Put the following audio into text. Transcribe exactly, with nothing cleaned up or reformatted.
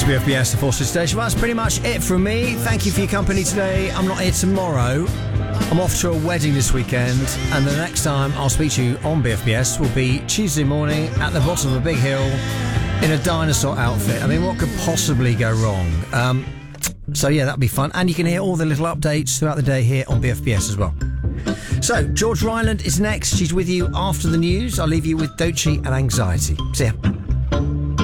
B F B S, the Forces Station. Well, that's pretty much it from me. Thank you for your company today. I'm not here tomorrow. I'm off to a wedding this weekend, and the next time I'll speak to you on B F B S will be Tuesday morning at the bottom of a big hill in a dinosaur outfit. I mean, what could possibly go wrong? Um, so, yeah, that'll be fun. And you can hear all the little updates throughout the day here on B F B S as well. So, George Ryland is next. She's with you after the news. I'll leave you with Doechii and Anxiety. See ya.